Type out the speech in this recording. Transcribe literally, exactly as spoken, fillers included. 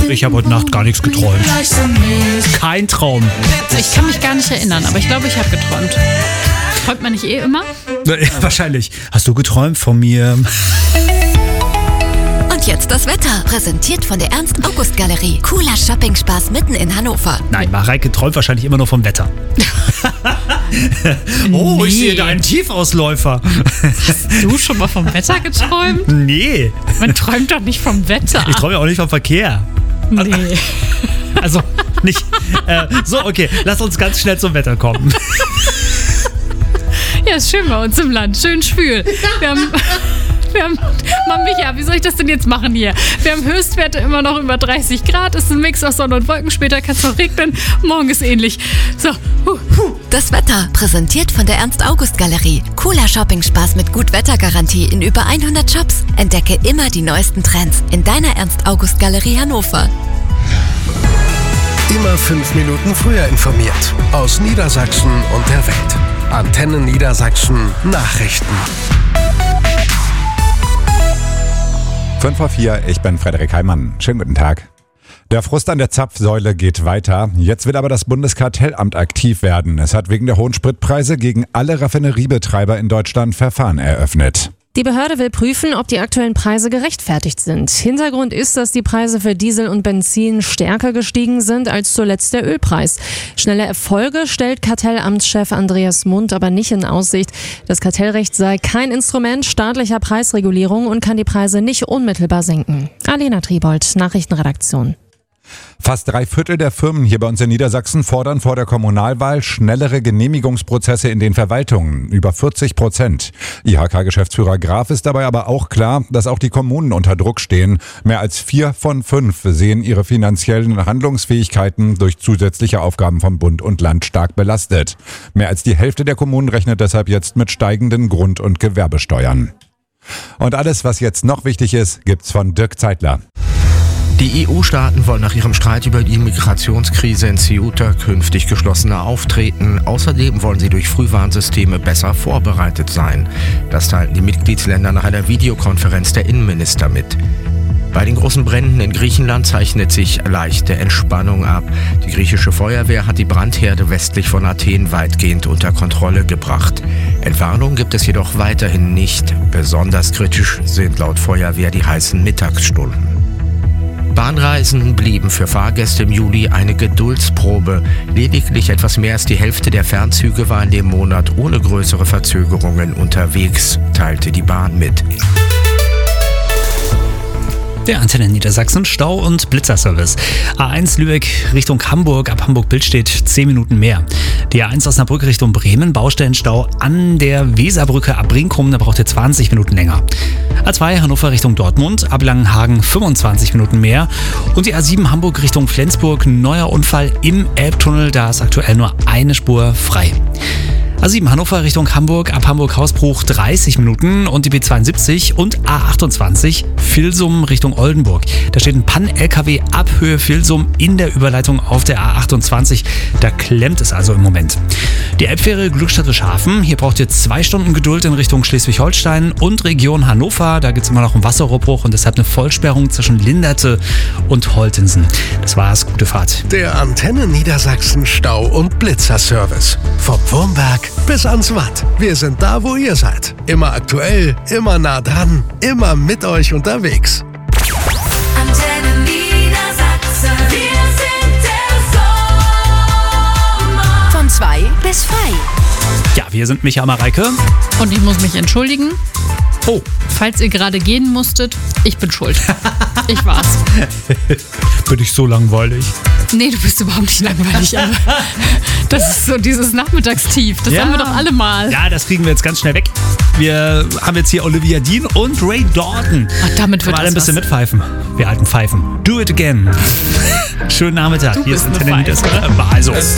Ich habe heute Nacht gar nichts geträumt. Kein Traum. Ich kann mich gar nicht erinnern, aber ich glaube, ich habe geträumt. Träumt man nicht eh immer? Ja, wahrscheinlich. Hast du geträumt von mir? Und jetzt das Wetter, präsentiert von der Ernst-August-Galerie. Cooler Shopping-Spaß mitten in Hannover. Nein, Mareike träumt wahrscheinlich immer nur vom Wetter. Oh, nee. Ich sehe da einen Tiefausläufer. Hast du schon mal vom Wetter geträumt? Nee. Man träumt doch nicht vom Wetter. Ich träume ja auch nicht vom Verkehr. Nee. Also nicht. Äh, so, okay, lass uns ganz schnell zum Wetter kommen. Ja, ist schön bei uns im Land. Schön schwül. Wir haben... Wir haben, Mann, Micha, wie soll ich das denn jetzt machen hier? Wir haben Höchstwerte immer noch über dreißig Grad. Ist ein Mix aus Sonne und Wolken. Später kann es noch regnen. Morgen ist ähnlich. So. Huh, huh. Das Wetter, präsentiert von der Ernst-August-Galerie. Cooler Shopping-Spaß mit Gut-Wetter-Garantie in über hundert Shops. Entdecke immer die neuesten Trends in deiner Ernst-August-Galerie Hannover. Immer fünf Minuten früher informiert. Aus Niedersachsen und der Welt. Antenne Niedersachsen Nachrichten. fünf vor vier, ich bin Frederik Heimann. Schönen guten Tag. Der Frust an der Zapfsäule geht weiter. Jetzt will aber das Bundeskartellamt aktiv werden. Es hat wegen der hohen Spritpreise gegen alle Raffineriebetreiber in Deutschland Verfahren eröffnet. Die Behörde will prüfen, ob die aktuellen Preise gerechtfertigt sind. Hintergrund ist, dass die Preise für Diesel und Benzin stärker gestiegen sind als zuletzt der Ölpreis. Schnelle Erfolge stellt Kartellamtschef Andreas Mund aber nicht in Aussicht. Das Kartellrecht sei kein Instrument staatlicher Preisregulierung und kann die Preise nicht unmittelbar senken. Alena Triebold, Nachrichtenredaktion. Fast drei Viertel der Firmen hier bei uns in Niedersachsen fordern vor der Kommunalwahl schnellere Genehmigungsprozesse in den Verwaltungen. Über vierzig Prozent. I H K-Geschäftsführer Graf ist dabei aber auch klar, dass auch die Kommunen unter Druck stehen. Mehr als vier von fünf sehen ihre finanziellen Handlungsfähigkeiten durch zusätzliche Aufgaben vom Bund und Land stark belastet. Mehr als die Hälfte der Kommunen rechnet deshalb jetzt mit steigenden Grund- und Gewerbesteuern. Und alles, was jetzt noch wichtig ist, gibt's von Dirk Zeitler. Die E U-Staaten wollen nach ihrem Streit über die Migrationskrise in Ceuta künftig geschlossener auftreten. Außerdem wollen sie durch Frühwarnsysteme besser vorbereitet sein. Das teilten die Mitgliedsländer nach einer Videokonferenz der Innenminister mit. Bei den großen Bränden in Griechenland zeichnet sich leichte Entspannung ab. Die griechische Feuerwehr hat die Brandherde westlich von Athen weitgehend unter Kontrolle gebracht. Entwarnung gibt es jedoch weiterhin nicht. Besonders kritisch sind laut Feuerwehr die heißen Mittagsstunden. Bahnreisen blieben für Fahrgäste im Juli eine Geduldsprobe. Lediglich etwas mehr als die Hälfte der Fernzüge war in dem Monat ohne größere Verzögerungen unterwegs, teilte die Bahn mit. Der Antenne Niedersachsen Stau- und Blitzerservice. A eins Lübeck Richtung Hamburg, ab Hamburg-Bild steht zehn Minuten mehr. Die A eins Osnabrück Richtung Bremen, Baustellenstau an der Weserbrücke ab Brinkum, da braucht ihr zwanzig Minuten länger. A zwei Hannover Richtung Dortmund, ab Langenhagen fünfundzwanzig Minuten mehr. Und die A sieben Hamburg Richtung Flensburg, neuer Unfall im Elbtunnel, da ist aktuell nur eine Spur frei. A sieben Hannover Richtung Hamburg, ab Hamburg-Hausbruch dreißig Minuten und die B zweiundsiebzig und A achtundzwanzig Vilsum Richtung Oldenburg. Da steht ein Pann-L K W ab Höhe Vilsum in der Überleitung auf der A achtundzwanzig. Da klemmt es also im Moment. Die Elbfähre Glückstadt-Schafen, hier braucht ihr zwei Stunden Geduld in Richtung Schleswig-Holstein und Region Hannover. Da gibt es immer noch einen Wasserrohrbruch und deshalb eine Vollsperrung zwischen Linderte und Holtensen. Das war's, gute Fahrt. Der Antenne Niedersachsen Stau- und Blitzerservice. Vom Wurmberg bis ans Watt. Wir sind da, wo ihr seid. Immer aktuell, immer nah dran, immer mit euch unterwegs. Antenne Niedersachsen. Wir sind der Sommer. Von zwei bis frei. Ja, wir sind Micha Mareike. Und ich muss mich entschuldigen. Oh. Falls ihr gerade gehen musstet, ich bin schuld. Ich war's. Bin ich so langweilig? Nee, du bist überhaupt nicht langweilig. Aber das ist so dieses Nachmittagstief. Das Ja. haben wir doch alle mal. Ja, das kriegen wir jetzt ganz schnell weg. Wir haben jetzt hier Olivia Dean und Ray Dalton. Ach, damit wird Mal das ein bisschen was. mitpfeifen. Wir alten Pfeifen. Do it again. Schönen Nachmittag. Du Hier ist bist eine Antenne Pfeife. Niedersachsen. Also.